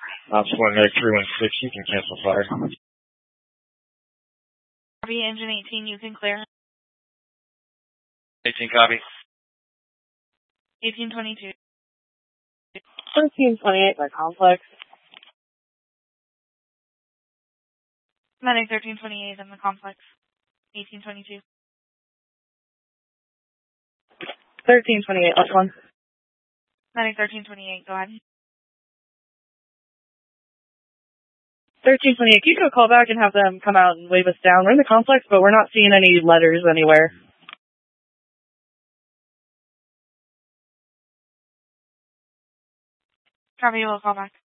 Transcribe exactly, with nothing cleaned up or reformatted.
Ops one Medic three one six, you can cancel fire. Copy, engine eighteen, you can clear. eighteen copy. eighteen twenty-two. thirteen twenty-eight by complex. Medic thirteen twenty-eight in the complex. eighteen twenty-two. thirteen twenty-eight, last one. Medic thirteen twenty-eight, go ahead. thirteen twenty-eight, you can call back and have them come out and wave us down. We're in the complex, but we're not seeing any letters anywhere. Copy, we'll call back.